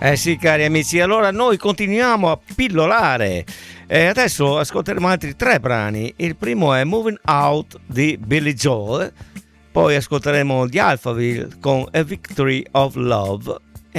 Eh sì, cari amici, allora noi continuiamo a pillolare. Adesso ascolteremo altri 3 brani. Il primo è Moving Out di Billy Joel, poi ascolteremo gli Alphaville con A Victory of Love.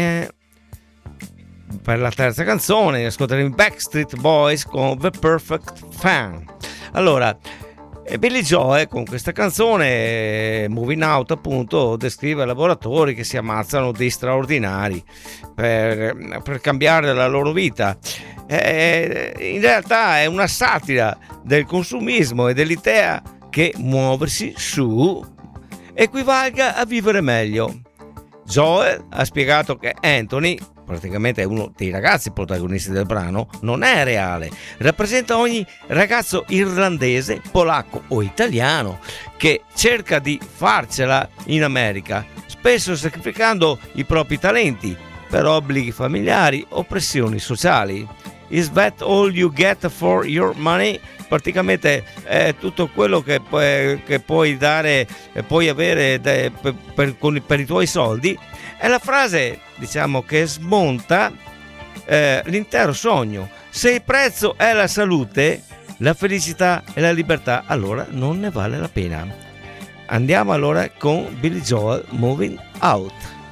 Per la terza canzone ascolteremo i Backstreet Boys con The Perfect Fan. Allora, Billy Joel con questa canzone Moving Out appunto descrive lavoratori che si ammazzano di straordinari per cambiare la loro vita. In realtà è una satira del consumismo e dell'idea che muoversi su equivalga a vivere meglio. Joel ha spiegato che Anthony, praticamente è uno dei ragazzi protagonisti del brano, non è reale, rappresenta ogni ragazzo irlandese, polacco o italiano che cerca di farcela in America, spesso sacrificando i propri talenti per obblighi familiari o pressioni sociali. Is that all you get for your money? Praticamente è tutto quello che puoi dare, puoi avere per i tuoi soldi. È la frase, diciamo, che smonta l'intero sogno. Se il prezzo è la salute, la felicità e la libertà, allora non ne vale la pena. Andiamo allora con Billy Joel, Moving Out.